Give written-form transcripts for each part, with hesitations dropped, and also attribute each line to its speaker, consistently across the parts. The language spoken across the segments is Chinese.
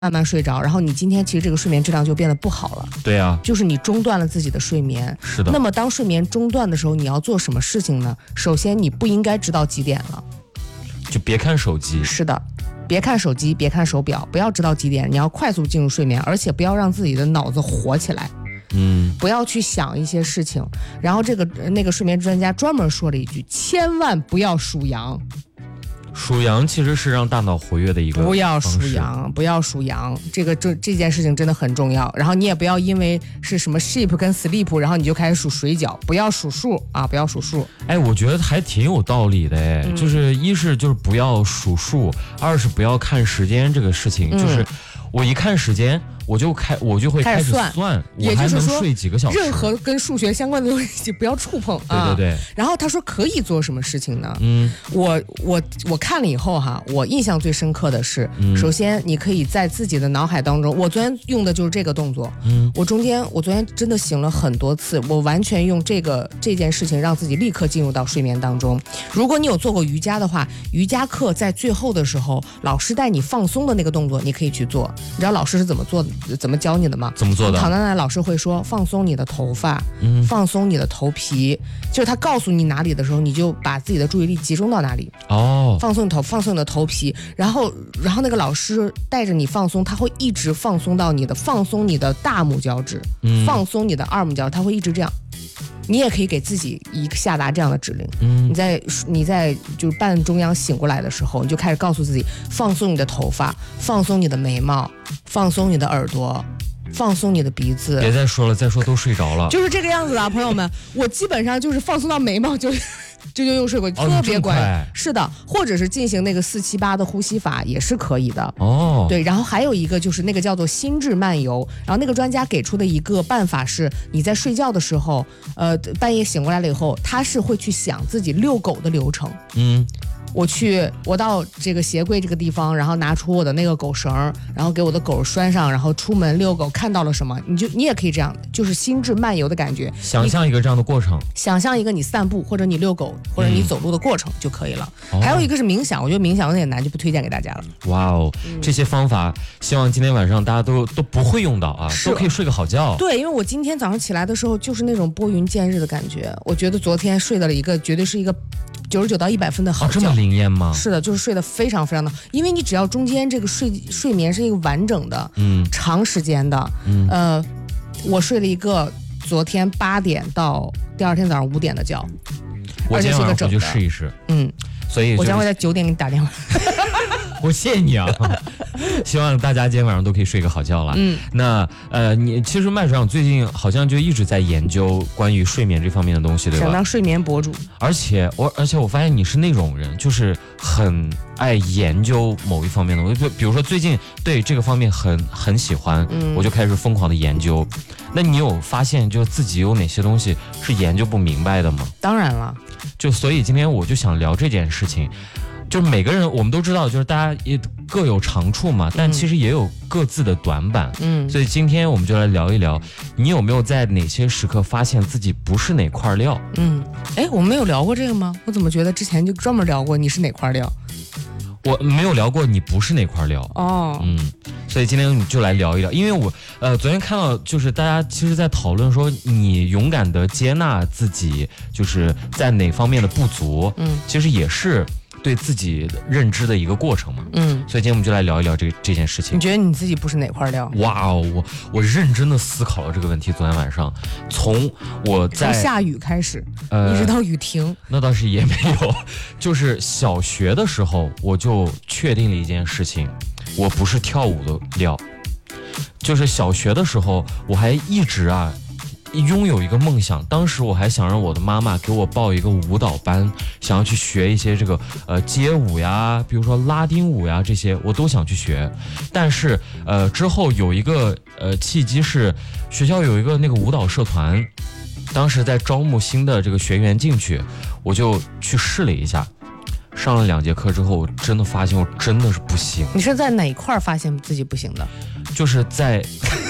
Speaker 1: 慢慢睡着，然后你今天其实这个睡眠质量就变得不好了。
Speaker 2: 对啊，
Speaker 1: 就是你中断了自己的睡眠。
Speaker 2: 是的。
Speaker 1: 那么当睡眠中断的时候，你要做什么事情呢？首先，你不应该知道几点了，
Speaker 2: 就别看手机。
Speaker 1: 是的，别看手机，别看手表，不要知道几点，你要快速进入睡眠，而且不要让自己的脑子活起来。不要去想一些事情。然后那个睡眠专家专门说了一句：千万不要数羊。
Speaker 2: 数羊其实是让大脑活跃的一个方式。
Speaker 1: 不要数羊，不要数羊，这件事情真的很重要。然后你也不要因为是什么 sheep 跟 sleep， 然后你就开始数水饺，不要数数啊，不要数数。
Speaker 2: 哎，我觉得还挺有道理的哎，就是一是就是不要数数，二是不要看时间这个事情，就是我一看时间。我就会开始算，我还能睡几个小时。
Speaker 1: 任何跟数学相关的东西不要触碰啊。
Speaker 2: 对。
Speaker 1: 然后他说可以做什么事情呢？我看了以后哈，我印象最深刻的是，首先你可以在自己的脑海当中，我昨天用的就是这个动作。我昨天真的醒了很多次，我完全用这件事情让自己立刻进入到睡眠当中。如果你有做过瑜伽的话，瑜伽课在最后的时候，老师带你放松的那个动作，你可以去做。你知道老师是怎么教你的吗？
Speaker 2: 怎么做的？
Speaker 1: 躺在那，老师会说放松你的头发，放松你的头皮，就是他告诉你哪里的时候，你就把自己的注意力集中到哪里。放松你的头皮，然后那个老师带着你放松，他会一直放松到放松你的大拇脚趾，放松你的二拇脚趾，他会一直这样。你也可以给自己下达这样的指令。你在就是半中央醒过来的时候，你就开始告诉自己放松你的头发，放松你的眉毛，放松你的耳朵，放松你的鼻子。
Speaker 2: 别再说了，再说都睡着了。
Speaker 1: 就是这个样子的，朋友们，我基本上就是放松到眉毛就又睡过去，特别乖。是的，或者是进行那个478的呼吸法也是可以的。对，然后还有一个就是那个叫做心智漫游，然后那个专家给出的一个办法是，你在睡觉的时候，半夜醒过来了以后，他是会去想自己遛狗的流程。我到这个鞋柜这个地方，然后拿出我的那个狗绳，然后给我的狗拴上，然后出门遛狗，看到了什么，你也可以这样，就是心智漫游的感觉，
Speaker 2: 想象一个这样的过程，
Speaker 1: 想象一个你散步或者你遛狗或者你走路的过程就可以了。还有一个是冥想，我觉得冥想有点难，就不推荐给大家了。
Speaker 2: 哇哦，这些方法希望今天晚上大家都不会用到啊，都可以睡个好觉。
Speaker 1: 对，因为我今天早上起来的时候就是那种拨云见日的感觉，我觉得昨天睡了一个绝对是一个99到100分的好觉。
Speaker 2: 这么灵验吗？
Speaker 1: 是的，就是睡得非常非常的，因为你只要中间这个睡眠是一个完整的，长时间的，我睡了一个昨天8点到第二天早上5点的觉，
Speaker 2: 我今天晚上回去试一试。所以
Speaker 1: 我将会在9点给你打电话。
Speaker 2: 我谢谢你啊！希望大家今天晚上都可以睡个好觉了。那你其实麦处长最近好像就一直在研究关于睡眠这方面的东西，对吧？
Speaker 1: 想当睡眠博主。而且
Speaker 2: 我发现你是那种人，就是很爱研究某一方面的东西，就比如说最近对这个方面很喜欢，我就开始疯狂的研究。那你有发现就自己有哪些东西是研究不明白的吗？
Speaker 1: 当然了，
Speaker 2: 所以今天我就想聊这件事情。就是每个人我们都知道，就是大家也各有长处嘛，但其实也有各自的短板。所以今天我们就来聊一聊，你有没有在哪些时刻发现自己不是哪块料？
Speaker 1: 我们没有聊过这个吗？我怎么觉得之前就专门聊过你是哪块料？
Speaker 2: 我没有聊过你不是哪块料。所以今天我们就来聊一聊，因为我昨天看到就是大家其实在讨论说，你勇敢的接纳自己就是在哪方面的不足，其实也是对自己认知的一个过程嘛。所以今天我们就来聊一聊这件事情。
Speaker 1: 你觉得你自己不是哪块料？
Speaker 2: 哇哦，我认真的思考了这个问题。昨天晚上，从
Speaker 1: 下雨开始，一直到雨停。
Speaker 2: 那倒是也没有，就是小学的时候我就确定了一件事情，我不是跳舞的料。就是小学的时候，我还一直拥有一个梦想，当时我还想让我的妈妈给我报一个舞蹈班，想要去学一些这个街舞呀，比如说拉丁舞呀，这些我都想去学。但是之后有一个契机是学校有一个那个舞蹈社团，当时在招募新的这个学员进去，我就去试了一下。上了2节课之后，我真的发现我真的是不行。
Speaker 1: 你是在哪一块发现自己不行的？
Speaker 2: 就是在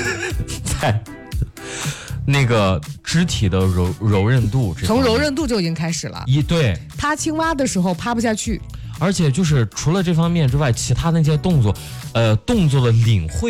Speaker 2: 那个肢体的柔韧度，
Speaker 1: 从柔韧度就已经开始了。
Speaker 2: 对，
Speaker 1: 趴青蛙的时候趴不下去。
Speaker 2: 而且就是除了这方面之外，其他那些动作的领会。